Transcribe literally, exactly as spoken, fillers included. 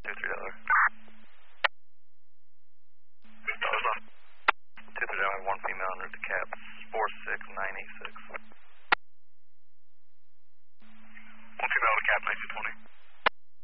two three dollar. Two three dollar, one female under the cap, four six nine eight six.